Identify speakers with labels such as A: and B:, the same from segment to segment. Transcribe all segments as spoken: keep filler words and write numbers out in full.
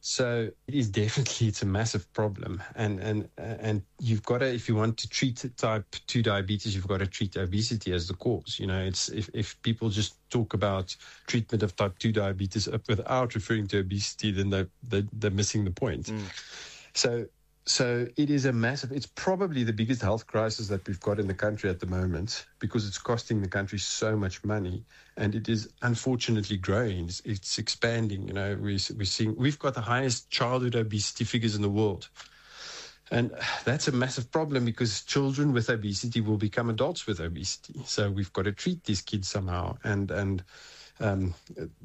A: So it is definitely, it's a massive problem. And and and you've got to, if you want to treat type two diabetes, you've got to treat obesity as the cause. You know, it's if, if people just talk about treatment of type two diabetes without referring to obesity, then they're, they're, they're missing the point. Mm. So So it is a massive, it's probably the biggest health crisis that we've got in the country at the moment, because it's costing the country so much money, and it is unfortunately growing. It's, it's expanding. You know, we, we're seeing, we've got the highest childhood obesity figures in the world. And that's a massive problem, because children with obesity will become adults with obesity. So we've got to treat these kids somehow. And, and, um,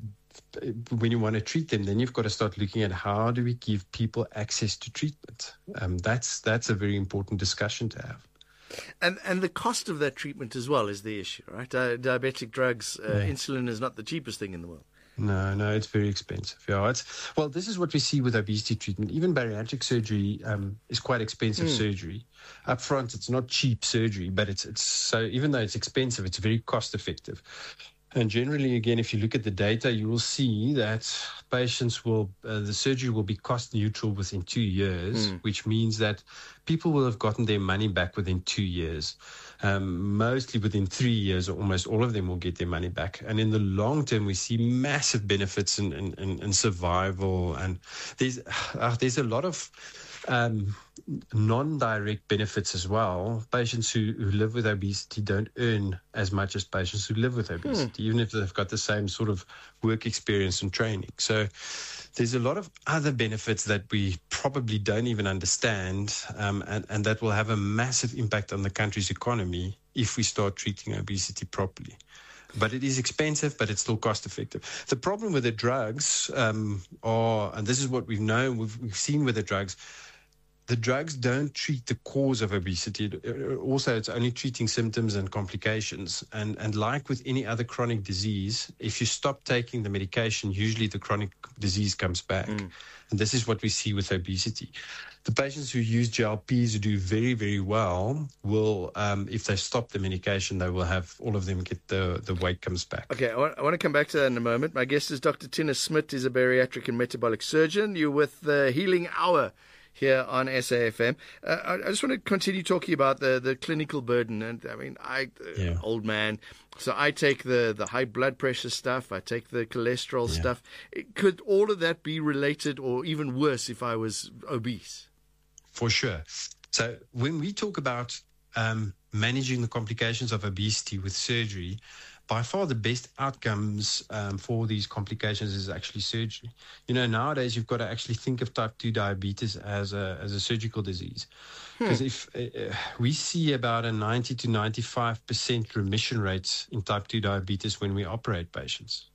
A: when you want to treat them, then you've got to start looking at how do we give people access to treatment. Um, that's that's a very important discussion to have.
B: And and the cost of that treatment as well is the issue, right? Uh, diabetic drugs, uh,
A: yeah.
B: insulin is not the cheapest thing in the world.
A: No, no, it's very expensive. Yeah, it's well. This is what we see with obesity treatment. Even bariatric surgery um, is quite expensive mm. surgery. Up front, it's not cheap surgery, but it's it's so even though it's expensive, it's very cost effective. And generally, again, if you look at the data, you will see that patients will, uh, the surgery will be cost neutral within two years, mm. which means that people will have gotten their money back within two years. Um, mostly within three years, or almost all of them will get their money back. And in the long term, we see massive benefits in, in, in, in survival. And there's, uh, there's a lot of um, non-direct benefits as well. Patients who, who live with obesity don't earn as much as patients who live with obesity, hmm. even if they've got the same sort of work experience and training. So there's a lot of other benefits that we probably don't even understand, um, and, and that will have a massive impact on the country's economy if we start treating obesity properly. But it is expensive, but it's still cost effective. The problem with the drugs um, are, and this is what we've known, we've, we've seen with the drugs, the drugs don't treat the cause of obesity. Also, it's only treating symptoms and complications. And, and like with any other chronic disease, if you stop taking the medication, usually the chronic disease comes back. Mm. And this is what we see with obesity. The patients who use G L Ps who do very, very well will, um, if they stop the medication, they will have all of them get the, the weight comes back.
B: Okay, I want, I want to come back to that in a moment. My guest is Doctor Tinus Smit. He's a bariatric and metabolic surgeon. You're with the Healing Hour here on S A F M. Uh, I, I just want to continue talking about the, the clinical burden. And I mean, I, yeah. old man, so I take the, the high blood pressure stuff. I take the cholesterol yeah. stuff. It, could all of that be related, or even worse if I was obese?
A: For sure. So when we talk about um, managing the complications of obesity with surgery, by far the best outcomes um, for these complications is actually surgery. You know, nowadays you've got to actually think of type two diabetes as a as a surgical disease. Because hmm. if uh, we see about a ninety to ninety-five percent remission rates in type two diabetes when we operate patients.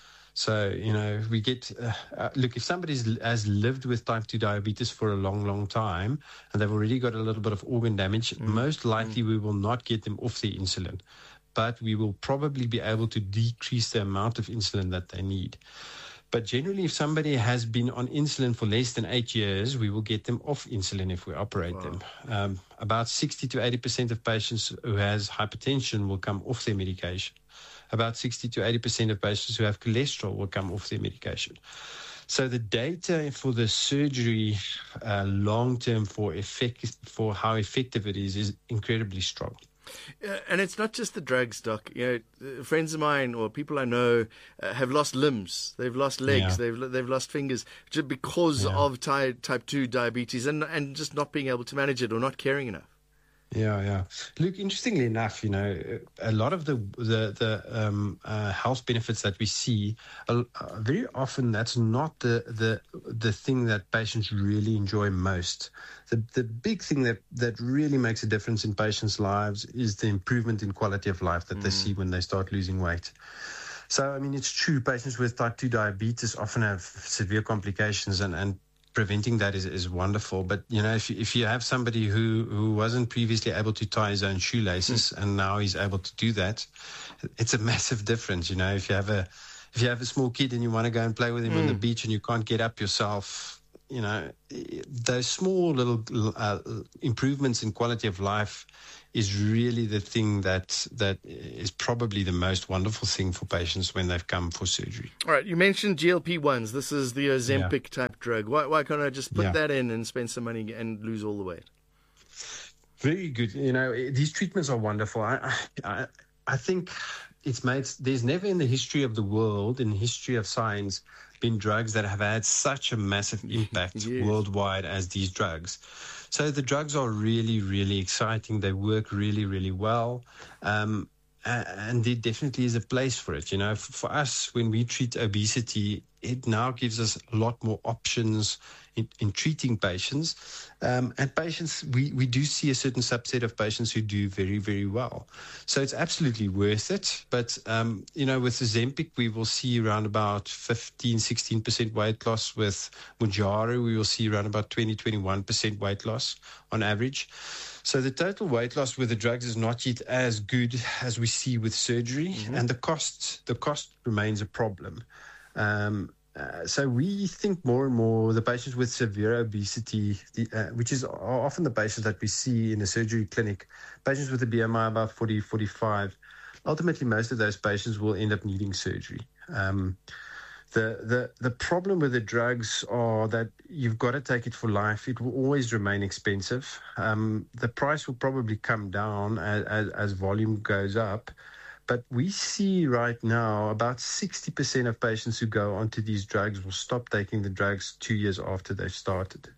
A: So, you know, we get, uh, uh, look, if somebody has lived with type two diabetes for a long, long time, and they've already got a little bit of organ damage, mm. most likely mm. we will not get them off the insulin. But we will probably be able to decrease the amount of insulin that they need. But generally, if somebody has been on insulin for less than eight years, we will get them off insulin if we operate wow. them. Um, about sixty to eighty percent of patients who has hypertension will come off their medication. About sixty to eighty percent of patients who have cholesterol will come off their medication. So the data for the surgery uh, long-term for effect, for how effective it is, is incredibly strong.
B: Uh, and it's not just the drugs, Doc. You know, friends of mine or people I know uh, have lost limbs. They've lost legs. Yeah. They've they've lost fingers just because yeah. of ty- type two diabetes and and just not being able to manage it or not caring enough.
A: Yeah, yeah. Look, interestingly enough, you know, a lot of the the, the um, uh, health benefits that we see, uh, very often that's not the, the the thing that patients really enjoy most. The the big thing that, that really makes a difference in patients' lives is the improvement in quality of life that mm. they see when they start losing weight. So, I mean, it's true, patients with type two diabetes often have severe complications, and, and preventing that is, is wonderful. But, you know, if you, if you have somebody who, who wasn't previously able to tie his own shoelaces mm. and now he's able to do that, it's a massive difference. You know, if you have a, if you have a small kid and you want to go and play with him mm. on the beach and you can't get up yourself, you know, those small little uh, improvements in quality of life is really the thing that that is probably the most wonderful thing for patients when they've come for surgery.
B: All right, you mentioned G L P ones. This is the Ozempic yeah. type drug. Why, why can't I just put yeah. that in and spend some money and lose all the weight?
A: Very good. You know, these treatments are wonderful. I, I, I think it's made. There's never in the history of the world, in the history of science, been drugs that have had such a massive impact yes. worldwide as these drugs. So the drugs are really, really exciting. They work really, really well. Um, and there definitely is a place for it. You know, for us, when we treat obesity, it now gives us a lot more options in, in treating patients. Um, and patients, we, we do see a certain subset of patients who do very, very well. So it's absolutely worth it. But, um, you know, with Ozempic, we will see around about fifteen, sixteen percent weight loss. With Mounjaro, we will see around about twenty, twenty-one percent weight loss on average. So the total weight loss with the drugs is not yet as good as we see with surgery, mm-hmm. and the cost the cost remains a problem. Um, uh, so we think more and more the patients with severe obesity, the, uh, which is often the patients that we see in a surgery clinic, patients with a B M I about forty, forty-five, ultimately most of those patients will end up needing surgery. Um, The, the the problem with the drugs are that you've got to take it for life. It will always remain expensive. Um, the price will probably come down as, as, as volume goes up. But we see right now about sixty percent of patients who go onto these drugs will stop taking the drugs two years after they've started.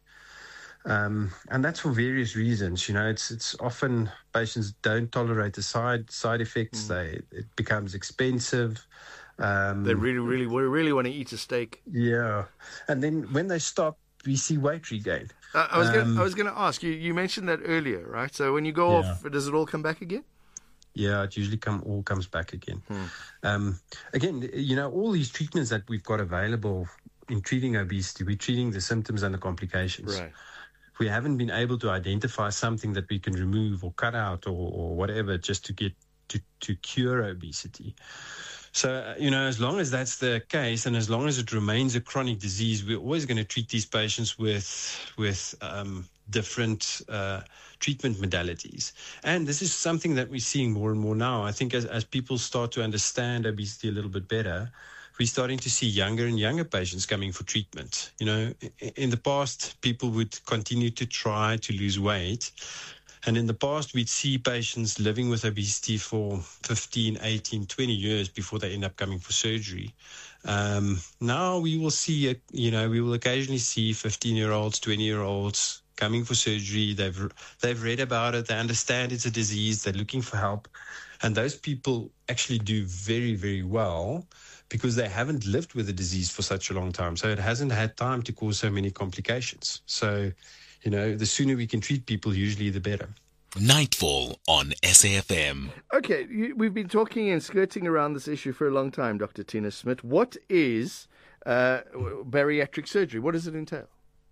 A: Um, and that's for various reasons. You know, it's it's often patients don't tolerate the side side effects. Mm. They it becomes expensive. Um,
B: they really, really, really want to eat a steak.
A: Yeah, and then when they stop, we see weight regain.
B: Uh, I was um, gonna, I was going to ask you. You mentioned that earlier, right? So when you go yeah. off, does it all come back again?
A: Yeah, it usually come all comes back again. Hmm. Um, again, you know, all these treatments that we've got available in treating obesity, we're treating the symptoms and the complications.
B: Right.
A: We haven't been able to identify something that we can remove or cut out or, or whatever just to get to, to cure obesity. So, you know, as long as that's the case and as long as it remains a chronic disease, we're always going to treat these patients with with um, different uh, treatment modalities. And this is something that we're seeing more and more now. I think as, as people start to understand obesity a little bit better, we're starting to see younger and younger patients coming for treatment. You know, in the past, people would continue to try to lose weight. And in the past, we'd see patients living with obesity for fifteen, eighteen, twenty years before they end up coming for surgery. Um, now we will see, a, you know, we will occasionally see fifteen-year-olds, twenty-year-olds coming for surgery. They've they've read about it. They understand it's a disease. They're looking for help. And those people actually do very, very well because they haven't lived with the disease for such a long time. So it hasn't had time to cause so many complications. So, you know, the sooner we can treat people, usually the better.
C: Nightfall on S A F M.
B: Okay, you, we've been talking and skirting around this issue for a long time, Doctor Tina Smit. What is uh, bariatric surgery? What does it entail?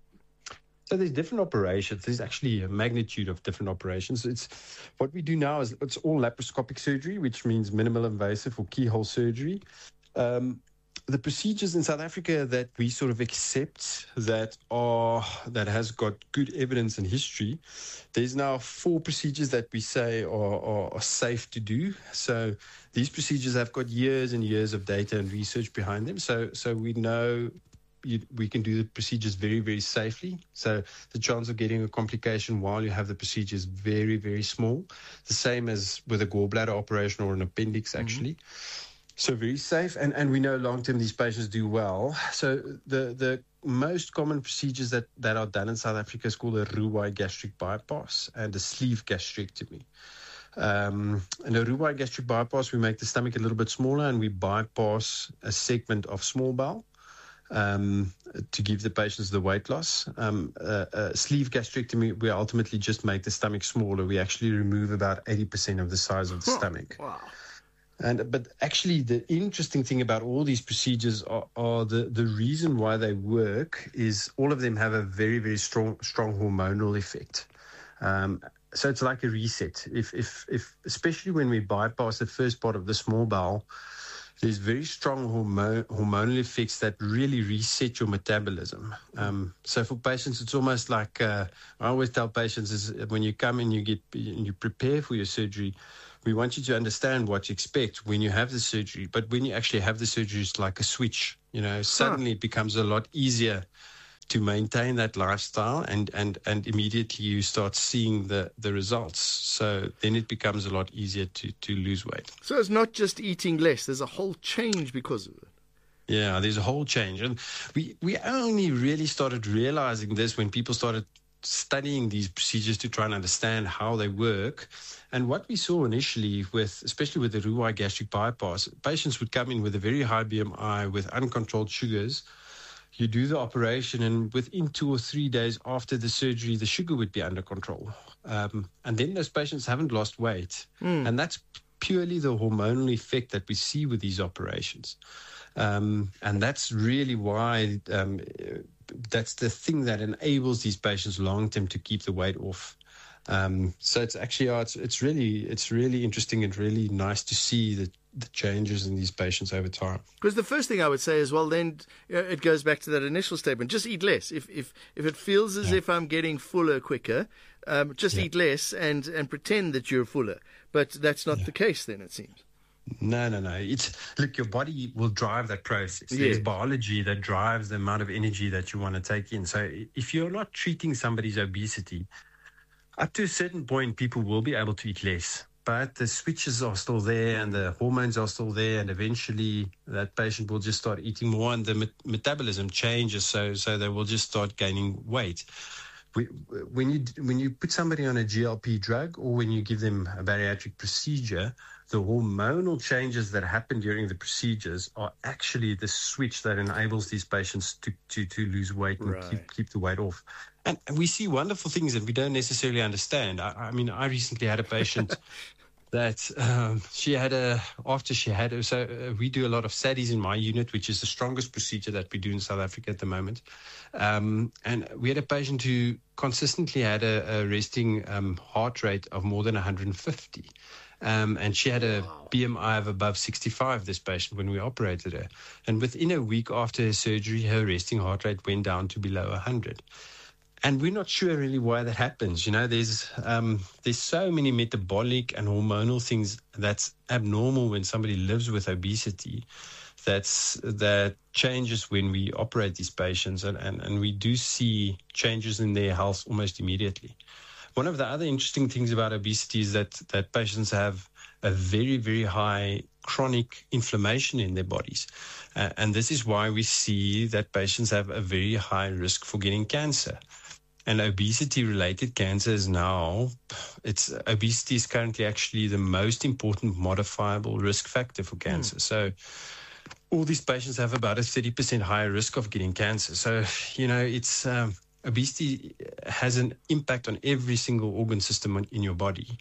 A: So there's different operations. There's actually a magnitude of different operations. It's what we do now is it's all laparoscopic surgery, which means minimal invasive or keyhole surgery. Um, The procedures in South Africa that we sort of accept that are that has got good evidence and history, there's now four procedures that we say are, are, are safe to do. So these procedures have got years and years of data and research behind them. So so we know you, we can do the procedures very, very safely. So the chance of getting a complication while you have the procedure is very, very small. The same as with a gallbladder operation or an appendix, actually. Mm-hmm. So very safe, and, and we know long-term these patients do well. So the, the most common procedures that, that are done in South Africa is called a Roux-en-Y gastric bypass and a sleeve gastrectomy. Um, in a Roux-en-Y gastric bypass, we make the stomach a little bit smaller and we bypass a segment of small bowel um, to give the patients the weight loss. Um, uh, uh, sleeve gastrectomy, we ultimately just make the stomach smaller. We actually remove about eighty percent of the size of the stomach.
B: Wow.
A: And but actually, the interesting thing about all these procedures are, are the, the reason why they work is all of them have a very, very strong strong hormonal effect. Um, so it's like a reset. If if if especially when we bypass the first part of the small bowel, there's very strong hormone, hormonal effects that really reset your metabolism. Um, so for patients, it's almost like uh, I always tell patients is when you come and you get you prepare for your surgery, we want you to understand what to expect when you have the surgery. But when you actually have the surgery, it's like a switch. You know, suddenly it becomes a lot easier to maintain that lifestyle, and, and, and immediately you start seeing the, the results. So then it becomes a lot easier to, to lose weight.
B: So it's not just eating less. There's a whole change because of it.
A: Yeah, there's a whole change. And we, we only really started realizing this when people started studying these procedures to try and understand how they work. And what we saw initially, with especially with the Roux-en-Y gastric bypass, patients would come in with a very high B M I with uncontrolled sugars. You do the operation, and within two or three days after the surgery, the sugar would be under control. Um, and then those patients haven't lost weight. Mm. And that's purely the hormonal effect that we see with these operations. Um, and that's really why um, that's the thing that enables these patients long-term to keep the weight off. Um, so it's actually, uh, it's, it's really, it's really interesting and really nice to see the, the changes in these patients over time.
B: Because the first thing I would say is, well, then you know, it goes back to that initial statement: just eat less. If if if it feels as yeah. if I'm getting fuller quicker, um, just yeah. eat less and and pretend that you're fuller. But that's not yeah. the case. Then it seems.
A: No, no, no. It's look, your body will drive that process. There's
B: yeah.
A: biology that drives the amount of energy that you want to take in. So if you're not treating somebody's obesity, up to a certain point, people will be able to eat less, but the switches are still there and the hormones are still there, and eventually that patient will just start eating more, and the met- metabolism changes, so so they will just start gaining weight. We, when you when you put somebody on a G L P drug, or when you give them a bariatric procedure, the hormonal changes that happen during the procedures are actually the switch that enables these patients to to, to lose weight and
B: right.
A: keep keep the weight off. And we see wonderful things that we don't necessarily understand. I, I mean, I recently had a patient that um, she had a, after she had, a, so uh, we do a lot of S A D Is in my unit, which is the strongest procedure that we do in South Africa at the moment. Um, and we had a patient who consistently had a, a resting um, heart rate of more than one hundred fifty. Um, and she had a wow. B M I of above sixty-five, this patient, when we operated her. And within a week after her surgery, her resting heart rate went down to below one hundred. And we're not sure really why that happens. You know, there's um, there's so many metabolic and hormonal things that's abnormal when somebody lives with obesity. That's that changes when we operate these patients, and, and, and we do see changes in their health almost immediately. One of the other interesting things about obesity is that that patients have a very, very high chronic inflammation in their bodies. Uh, and this is why we see that patients have a very high risk for getting cancer. And obesity-related cancer is now, it's obesity is currently actually the most important modifiable risk factor for cancer. Mm. So all these patients have about a thirty percent higher risk of getting cancer. So, you know, it's um, obesity has an impact on every single organ system in your body.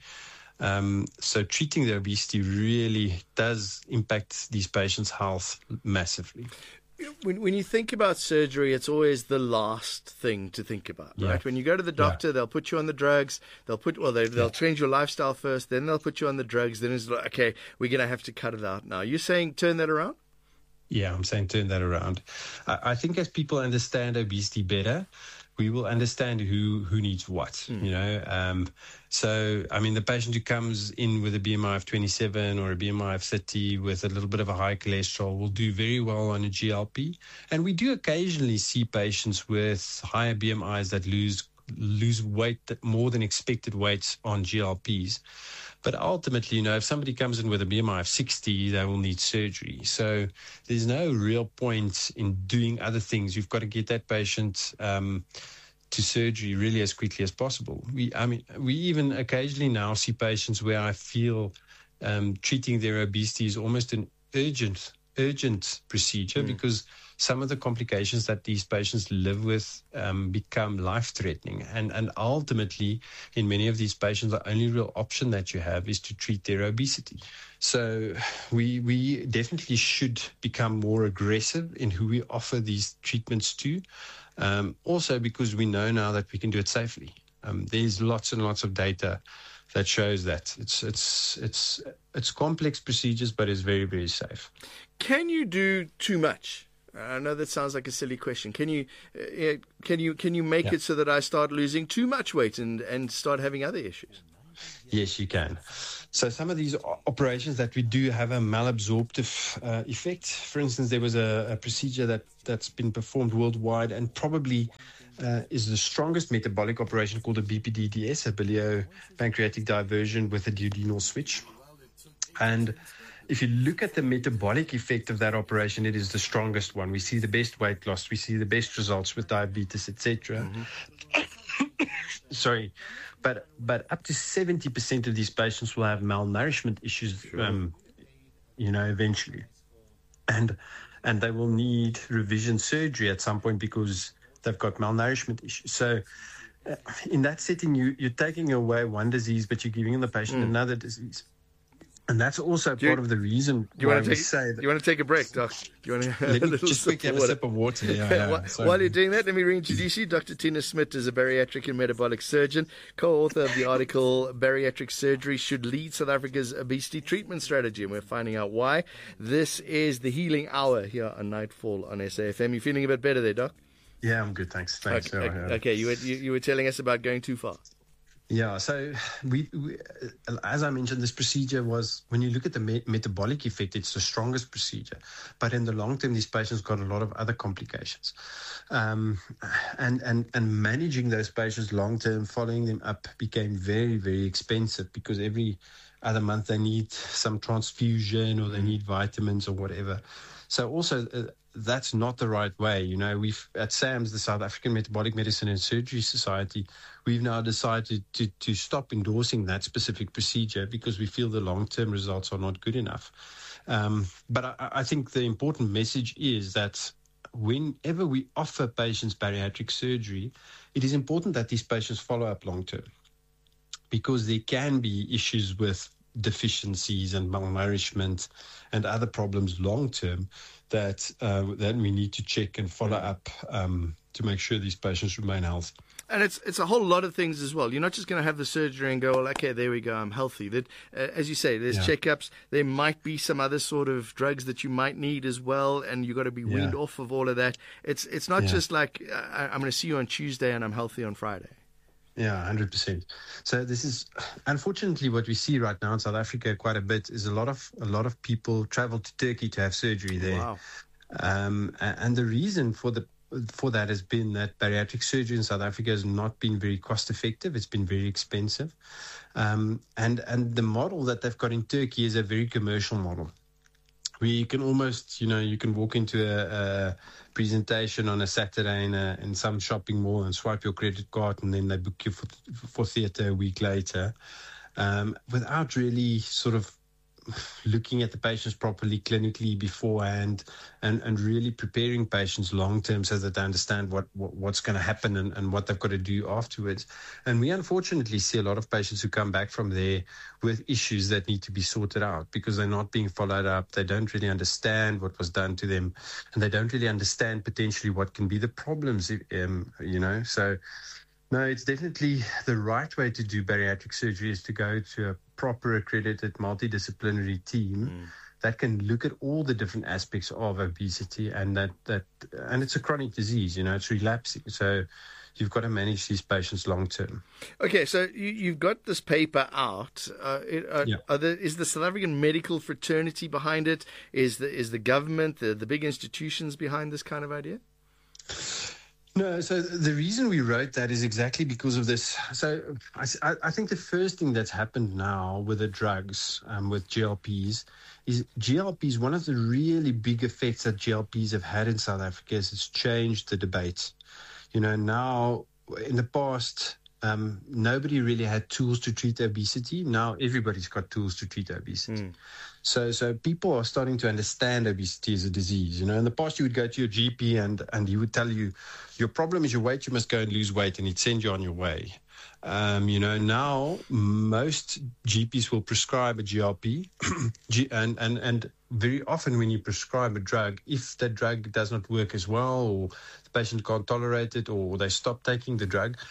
A: Um, so treating the obesity really does impact these patients' health massively.
B: When when you think about surgery, it's always the last thing to think about, right?
A: Yeah.
B: When you go to the doctor, yeah. they'll put you on the drugs. They'll put well, they they'll yeah. change your lifestyle first, then they'll put you on the drugs. Then it's like, okay, we're gonna have to cut it out now. You're saying turn that around?
A: Yeah, I'm saying turn that around. I, I think as people understand obesity better, we will understand who, who needs what, mm. you know. Um, so, I mean, the patient who comes in with a B M I of twenty-seven or a B M I of thirty with a little bit of a high cholesterol will do very well on a G L P. And we do occasionally see patients with higher B M Is that lose lose weight, more than expected weights on G L Ps. But ultimately, you know, if somebody comes in with a B M I of sixty, they will need surgery. So there's no real point in doing other things. You've got to get that patient um, to surgery really as quickly as possible. We, I mean, we even occasionally now see patients where I feel um, treating their obesity is almost an urgent, urgent procedure mm. because some of the complications that these patients live with um, become life-threatening. And, and ultimately, in many of these patients, the only real option that you have is to treat their obesity. So we we definitely should become more aggressive in who we offer these treatments to. Um, also because we know now that we can do it safely. Um, there's lots and lots of data that shows that it's it's it's it's complex procedures, but it's very, very safe.
B: Can you do too much? I know that sounds like a silly question. Can you uh, can you can you make yeah. it so that I start losing too much weight and, and start having other issues?
A: Yes, you can. So some of these operations that we do have a malabsorptive uh, effect. For instance, there was a, a procedure that, that's been performed worldwide and probably uh, is the strongest metabolic operation called a B P D D S, a biliopancreatic diversion with a duodenal switch. And if you look at the metabolic effect of that operation, it is the strongest one. We see the best weight loss. We see the best results with diabetes, et cetera. Mm-hmm. Sorry. But but up to seventy percent of these patients will have malnourishment issues, um, you know, eventually. And and they will need revision surgery at some point because they've got malnourishment issues. So uh, in that setting, you, you're taking away one disease, but you're giving the patient mm. another disease. And that's also
B: do
A: part
B: you,
A: of the reason
B: you
A: why
B: want to
A: we
B: take,
A: say that.
B: You want to take a break, Doc? Do you want to
A: let me just quickly have a sip of water. Yeah, yeah,
B: while, while you're doing that, let me reintroduce you. Doctor Tina Smit is a bariatric and metabolic surgeon, co-author of the article Bariatric Surgery Should Lead South Africa's Obesity Treatment Strategy, and we're finding out why. This is the Healing Hour here on Nightfall on S A F M. You feeling a bit better there, Doc?
A: Yeah, I'm good, thanks. Thanks.
B: Okay, okay, okay. You, were, you, you were telling us about going too far.
A: Yeah, so we, we, as I mentioned, this procedure was, when you look at the me- metabolic effect, it's the strongest procedure. But in the long term, these patients got a lot of other complications. Um, and, and, and managing those patients long term, following them up became very, very expensive because every other month they need some transfusion or they need vitamins or whatever. So also, uh, that's not the right way. You know, we've at SAMS, the South African Metabolic Medicine and Surgery Society, we've now decided to, to stop endorsing that specific procedure because we feel the long-term results are not good enough. Um, but I, I think the important message is that whenever we offer patients bariatric surgery, it is important that these patients follow up long-term because there can be issues with deficiencies and malnourishment and other problems long-term that uh, that we need to check and follow up um, to make sure these patients remain healthy.
B: And it's it's a whole lot of things as well. You're not just going to have the surgery and go, well, okay, there we go, I'm healthy. That, uh, as you say, there's yeah. checkups. There might be some other sort of drugs that you might need as well, and you've got to be weaned yeah. off of all of that. It's it's not yeah. just like, uh, I'm going to see you on Tuesday and I'm healthy on Friday.
A: Yeah, one hundred percent. So this is, unfortunately, what we see right now in South Africa quite a bit is a lot of a lot of people travel to Turkey to have surgery there.
B: Wow.
A: Um, and the reason for the for that has been that bariatric surgery in South Africa has not been very cost effective. It's been very expensive. Um, and, and the model that they've got in Turkey is a very commercial model. Where you can almost, you know, you can walk into a, a presentation on a Saturday in, a, in some shopping mall and swipe your credit card, and then they book you for, for theatre a week later, um, without really sort of looking at the patients properly clinically beforehand and, and really preparing patients long term so that they understand what, what what's going to happen and, and what they've got to do afterwards. And we unfortunately see a lot of patients who come back from there with issues that need to be sorted out because they're not being followed up. They don't really understand what was done to them, and they don't really understand potentially what can be the problems, um, you know. So no, it's definitely the right way to do bariatric surgery is to go to a proper accredited multidisciplinary team mm. that can look at all the different aspects of obesity, and that, that and it's a chronic disease, you know, it's relapsing. So you've got to manage these patients long term.
B: Okay, so you, you've got this paper out. Uh, are,
A: yeah.
B: are there, is the South African medical fraternity behind it? Is the is the government, the, the big institutions behind this kind of idea?
A: No, so the reason we wrote that is exactly because of this. So I, I think the first thing that's happened now with the drugs, um, with G L Ps, is G L Ps, one of the really big effects that G L Ps have had in South Africa is it's changed the debate. You know, now in the past, um, nobody really had tools to treat obesity. Now everybody's got tools to treat obesity. Mm. So so people are starting to understand obesity as a disease. You know, in the past you would go to your G P and, and he would tell you, your problem is your weight, you must go and lose weight, and he'd send you on your way. Um, you know, now most G Ps will prescribe a G L P and, and, and very often when you prescribe a drug, if the drug does not work as well or the patient can't tolerate it or they stop taking the drug,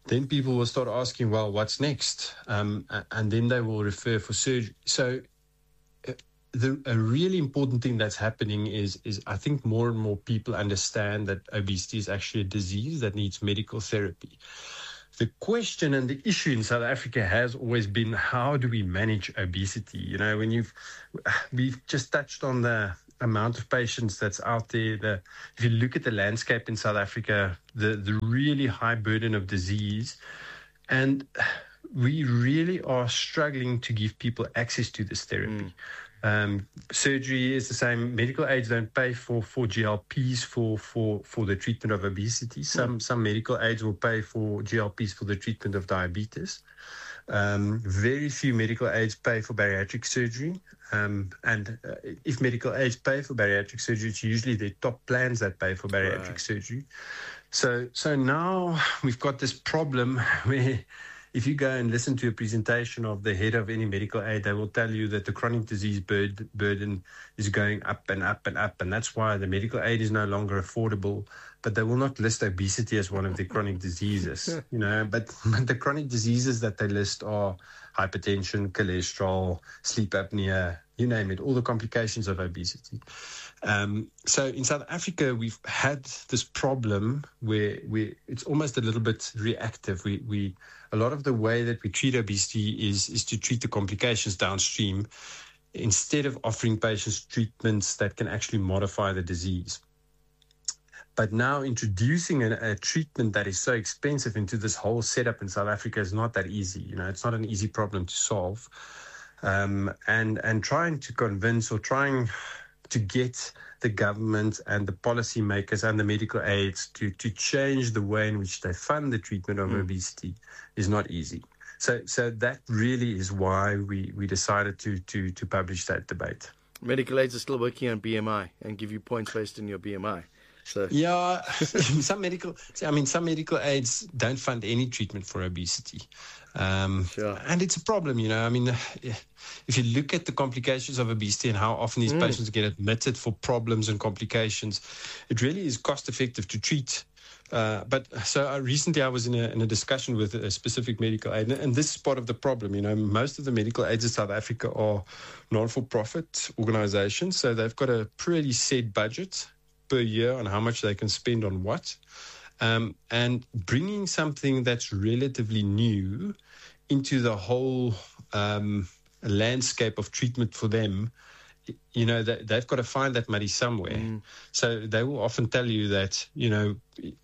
A: then people will start asking, well, what's next? Um, and then they will refer for surgery. So uh, the, a really important thing that's happening is, is I think more and more people understand that obesity is actually a disease that needs medical therapy. The question and the issue in South Africa has always been, how do we manage obesity? You know, when you've, we've just touched on the amount of patients that's out there. The, if you look at the landscape in South Africa, the, the really high burden of disease, and we really are struggling to give people access to this therapy. Mm. Um, surgery is the same. Medical aids don't pay for, for G L Ps for, for, for the treatment of obesity. Some mm. some medical aids will pay for G L Ps for the treatment of diabetes. Um, very few medical aids pay for bariatric surgery. Um, and uh, if medical aids pay for bariatric surgery, it's usually the top plans that pay for bariatric right. surgery. So, so now we've got this problem where if you go and listen to a presentation of the head of any medical aid, they will tell you that the chronic disease burden, burden is going up and up and up. And that's why the medical aid is no longer affordable. But they will not list obesity as one of the chronic diseases, you know. But, but the chronic diseases that they list are hypertension, cholesterol, sleep apnea, you name it, all the complications of obesity. Um, so in South Africa, we've had this problem where we it's almost a little bit reactive. We we a lot of the way that we treat obesity is is to treat the complications downstream instead of offering patients treatments that can actually modify the disease. But now introducing a, a treatment that is so expensive into this whole setup in South Africa is not that easy. You know, it's not an easy problem to solve. Um, and and trying to convince or trying to get the government and the policymakers and the medical aids to, to change the way in which they fund the treatment of mm. obesity is not easy. So so that really is why we, we decided to, to, to publish that debate.
B: Medical aids are still working on B M I and give you points based on your B M I. So
A: yeah, some medical, I mean, some medical aids don't fund any treatment for obesity. Um, sure. And it's a problem, you know. I mean, if you look at the complications of obesity and how often these mm. patients get admitted for problems and complications, it really is cost effective to treat. Uh, but so I, recently I was in a, in a discussion with a specific medical aid, and this is part of the problem. You know, most of the medical aids in South Africa are non-for-profit organizations, so they've got a pretty set budget per year on how much they can spend on what. Um, and bringing something that's relatively new into the whole um, landscape of treatment for them, you know, they, they've got to find that money somewhere. Mm. So they will often tell you that, you know,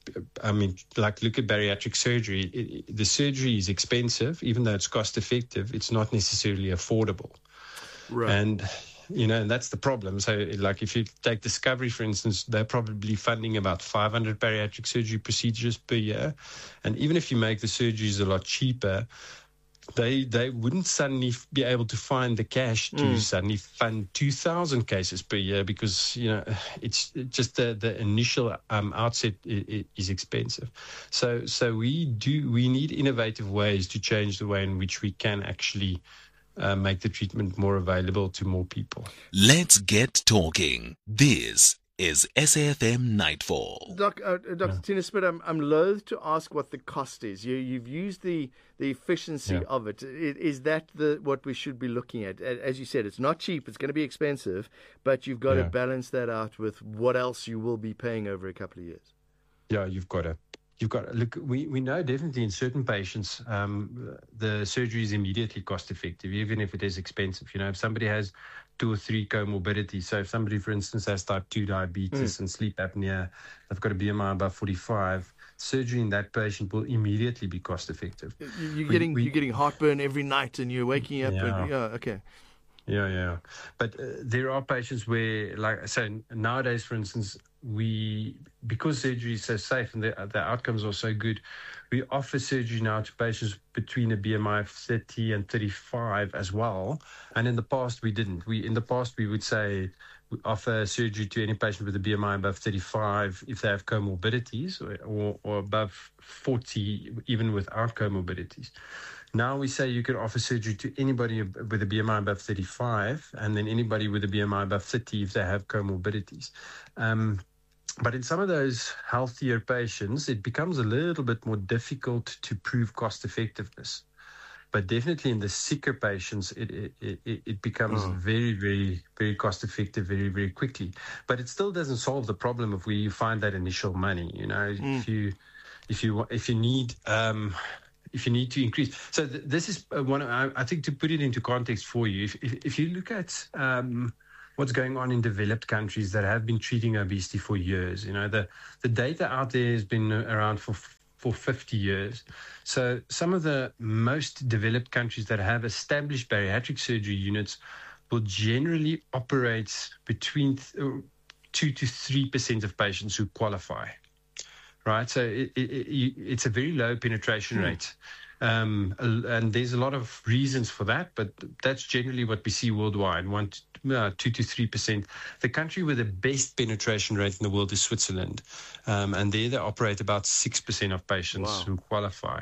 A: I mean, like look at bariatric surgery. It, it, the surgery is expensive, even though it's cost effective, it's not necessarily affordable. Right. And you know, and that's the problem. So, like, if you take Discovery, for instance, they're probably funding about five hundred bariatric surgery procedures per year. And even if you make the surgeries a lot cheaper, they they wouldn't suddenly be able to find the cash to mm. suddenly fund two thousand cases per year because, you know, it's just the, the initial um, outset is expensive. So, so we do we need innovative ways to change the way in which we can actually Uh, make the treatment more available to more people.
C: Let's get talking. This is S A F M Nightfall.
B: Doc, uh, Doctor Yeah. Tina Smit, I'm, I'm loath to ask what the cost is. You, you've used the, the efficiency yeah. of it. Is that the what we should be looking at? As you said, it's not cheap. It's going to be expensive, but you've got yeah. to balance that out with what else you will be paying over a couple of years.
A: Yeah, you've got to. You've got look. We, we know definitely in certain patients, um, the surgery is immediately cost effective, even if it is expensive. You know, if somebody has two or three comorbidities, so if somebody, for instance, has type two diabetes mm. and sleep apnea, they've got a B M I above forty-five. Surgery in that patient will immediately be cost effective.
B: You're we, getting we, you're getting heartburn every night, and you're waking up.
A: Yeah.
B: And, yeah okay.
A: Yeah, yeah. But uh, there are patients where, like I say, nowadays, for instance, we, because surgery is so safe and the, the outcomes are so good, we offer surgery now to patients between a B M I of thirty and thirty-five as well. And in the past, we didn't. We In the past, we would say we offer surgery to any patient with a B M I above thirty-five if they have comorbidities or, or, or above forty, even without comorbidities. Now we say you can offer surgery to anybody with a B M I above thirty-five and then anybody with a B M I above thirty if they have comorbidities. Um, but in some of those healthier patients, it becomes a little bit more difficult to prove cost effectiveness. But definitely in the sicker patients, it it, it, it becomes oh. very, very, very cost effective very, very quickly. But it still doesn't solve the problem of where you find that initial money. You know, mm. if you if you if you need um, if you need to increase. So th- this is one. I, I think to put it into context for you, if if, if you look at um, what's going on in developed countries that have been treating obesity for years, you know, the the data out there has been around for. for fifty years. So some of the most developed countries that have established bariatric surgery units will generally operate between two to three percent of patients who qualify, right? So it, it, it, it's a very low penetration hmm. rate. Um, and there's a lot of reasons for that, but that's generally what we see worldwide, one to, uh, two to three percent. The country with the best penetration rate in the world is Switzerland, um, and there they operate about six percent of patients wow. who qualify.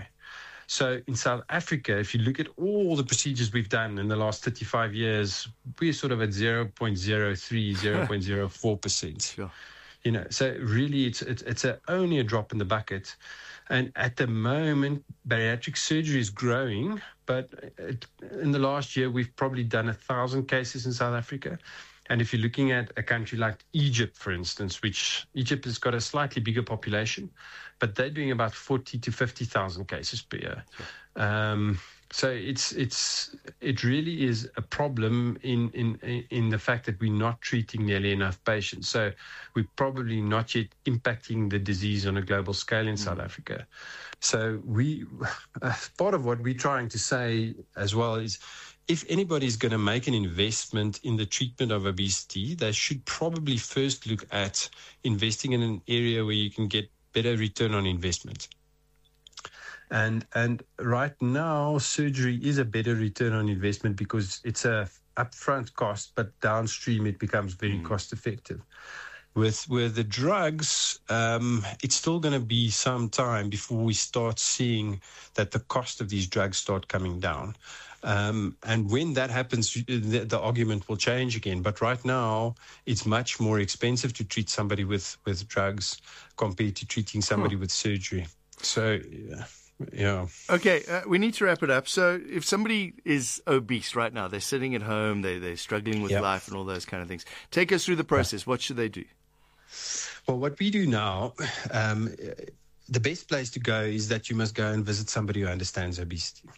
A: So in South Africa, if you look at all the procedures we've done in the last thirty-five years, we're sort of at zero point zero three, zero point zero four percent. Sure. You know, so really it's it's, it's a, only a drop in the bucket. And at the moment, bariatric surgery is growing, but it, in the last year, we've probably done a thousand cases in South Africa. And if you're looking at a country like Egypt, for instance, which Egypt has got a slightly bigger population, but they're doing about forty to fifty thousand cases per year. Sure. Um, so it's it's it really is a problem in, in in the fact that we're not treating nearly enough patients. So we're probably not yet impacting the disease on a global scale in mm. South Africa. So we, part of what we're trying to say as well is, if anybody is going to make an investment in the treatment of obesity, they should probably first look at investing in an area where you can get better return on investment. And and right now, surgery is a better return on investment because it's a upfront cost, but downstream it becomes very mm. cost effective. With with the drugs, um, it's still going to be some time before we start seeing that the cost of these drugs start coming down. Um, and when that happens, the, the argument will change again. But right now, it's much more expensive to treat somebody with, with drugs compared to treating somebody huh. with surgery. So, yeah. Yeah.
B: Okay, uh, we need to wrap it up. So if somebody is obese right now, they're sitting at home, they, they're struggling with yep. life and all those kind of things. Take us through the process. Yeah. What should they do?
A: Well, what we do now, um, the best place to go is that you must go and visit somebody who understands obesity.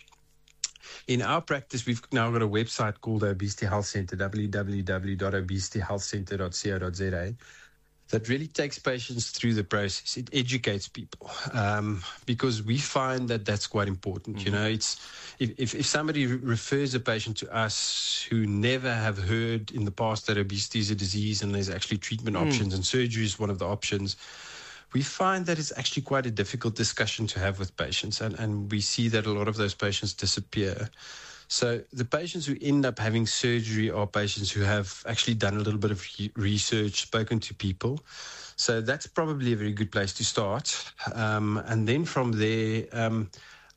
A: In our practice, we've now got a website called Obesity Health Center, w w w dot obesity health center dot co dot z a. That really takes patients through the process. It educates people um, because we find that that's quite important. Mm-hmm. You know, it's if, if, if somebody re- refers a patient to us who never have heard in the past that obesity is a disease and there's actually treatment mm. options and surgery is one of the options, we find that it's actually quite a difficult discussion to have with patients. And, and we see that a lot of those patients disappear. So the patients who end up having surgery are patients who have actually done a little bit of research, spoken to people. So that's probably a very good place to start. Um, and then from there, um,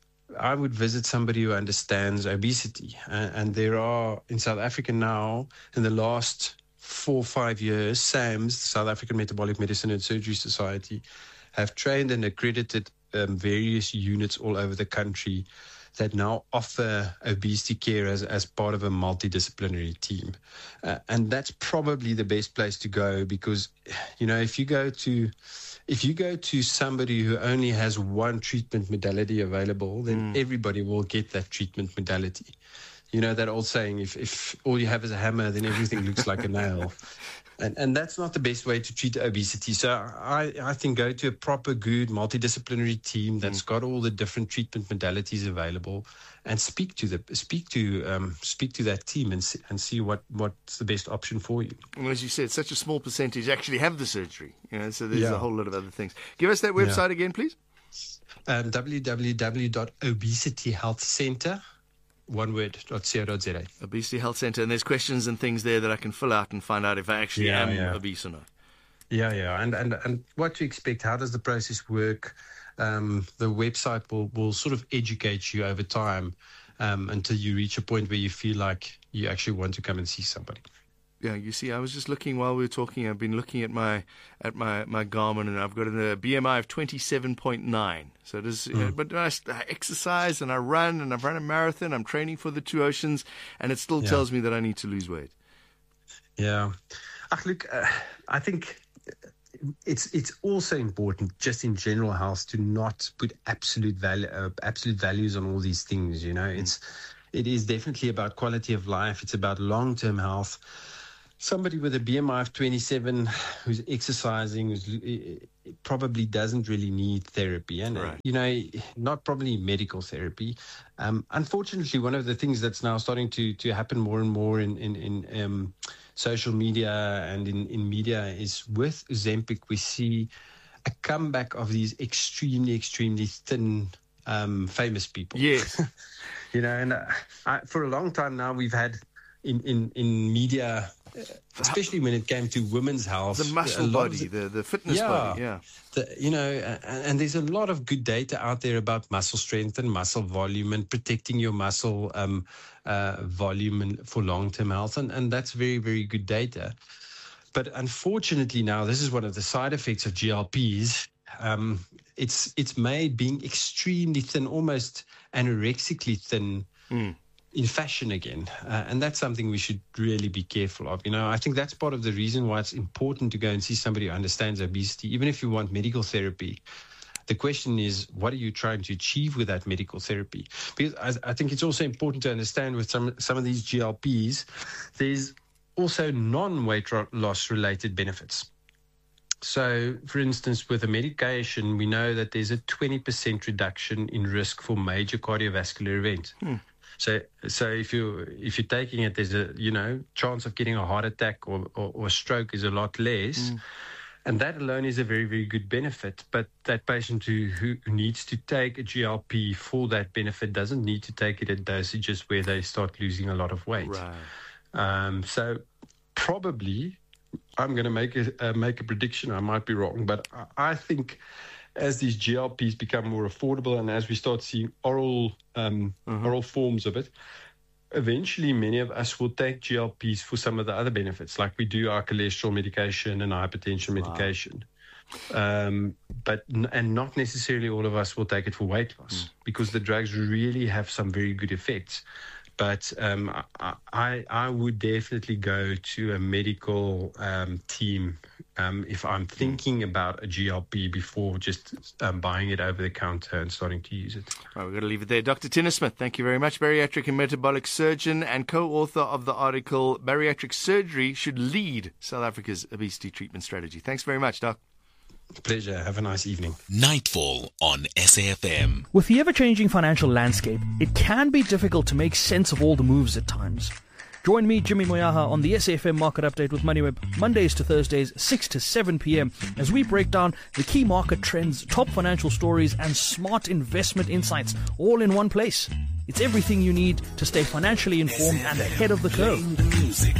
A: I would visit somebody who understands obesity. Uh, and there are, in South Africa now, in the last four or five years, SAMS, the South African Metabolic Medicine and Surgery Society, have trained and accredited um, various units all over the country that now offer obesity care as, as part of a multidisciplinary team. Uh, and that's probably the best place to go because, you know, if you go to if you go to somebody who only has one treatment modality available, then mm. everybody will get that treatment modality. You know, that old saying, if, if all you have is a hammer, then everything looks like a nail. And, and that's not the best way to treat obesity. So I, I think go to a proper, good, multidisciplinary team that's mm. got all the different treatment modalities available, and speak to the speak to um, speak to that team and see, and see what, what's the best option for you.
B: Well, as you said, such a small percentage actually have the surgery. You know, so there's yeah. a whole lot of other things. Give us that website yeah. again, please.
A: Um, w w w dot obesity health center. One word, .co.za.
B: Obesity Health Center. And there's questions and things there that I can fill out and find out if I actually
A: yeah,
B: am
A: yeah.
B: obese or not.
A: Yeah, yeah. And, and, and what to expect, how does the process work? Um, the website will, will sort of educate you over time um, until you reach a point where you feel like you actually want to come and see somebody.
B: Yeah, you see, I was just looking while we were talking. I've been looking at my at my, my Garmin, and I've got a B M I of twenty-seven point nine. So it is, mm. uh, but I, I exercise and I run, and I've run a marathon. I'm training for the Two Oceans, and it still yeah. tells me that I need to lose weight.
A: Yeah, Ach, look, uh, I think it's it's also important, just in general health, to not put absolute value, uh, absolute values on all these things. You know, mm. it's it is definitely about quality of life. It's about long-term health. Somebody with a B M I of twenty-seven who's exercising who's, probably doesn't really need therapy. And, right. you know, not probably medical therapy. Um, unfortunately, one of the things that's now starting to, to happen more and more in, in, in um, social media and in, in media is with Ozempic, we see a comeback of these extremely, extremely thin, um, famous people.
B: Yes.
A: you know, and uh, I, for a long time now, we've had in, in, in media, especially when it came to women's health,
B: the muscle body, the, the fitness
A: yeah,
B: body, yeah.
A: The, you know, and, and there's a lot of good data out there about muscle strength and muscle volume and protecting your muscle um, uh, volume and for long-term health, and, and that's very, very good data. But unfortunately now, this is one of the side effects of G L Ps. Um, it's it's made being extremely thin, almost anorexically thin, mm. in fashion again. Uh, and that's something we should really be careful of. You know, I think that's part of the reason why it's important to go and see somebody who understands obesity, even if you want medical therapy. The question is, what are you trying to achieve with that medical therapy? Because I, I think it's also important to understand with some, some of these G L Ps, there's also non-weight loss related benefits. So, for instance, with a medication, we know that there's a twenty percent reduction in risk for major cardiovascular events. Hmm. So, so if you if you're taking it, there's a you know chance of getting a heart attack or or, or stroke is a lot less, mm. and that alone is a very very good benefit. But that patient who who needs to take a G L P for that benefit doesn't need to take it at dosages where they start losing a lot of weight.
B: Right.
A: Um, so probably, I'm going to make a uh, make a prediction. I might be wrong, but I, I think, as these G L Ps become more affordable and as we start seeing oral um, uh-huh. oral forms of it, eventually many of us will take G L Ps for some of the other benefits, like we do our cholesterol medication and hypertension medication. Wow. Um, but and not necessarily all of us will take it for weight loss, mm. because the drugs really have some very good effects. But um, I, I would definitely go to a medical um, team um, if I'm thinking about a G L P before just um, buying it over the counter and starting to use it.
B: Right, we've got to leave it there. Doctor Tinner Smith, thank you very much. Bariatric and metabolic surgeon and co-author of the article, Bariatric Surgery Should Lead South Africa's Obesity Treatment Strategy. Thanks very much, Doc.
A: Pleasure. Have a nice evening.
C: Nightfall on S A F M.
D: With the ever-changing financial landscape, it can be difficult to make sense of all the moves at times. Join me, Jimmy Moyaha, on the S A F M Market Update with MoneyWeb, Mondays to Thursdays, six to seven p.m, as we break down the key market trends, top financial stories, and smart investment insights, all in one place. It's everything you need to stay financially informed and ahead of the curve.
C: Playing the music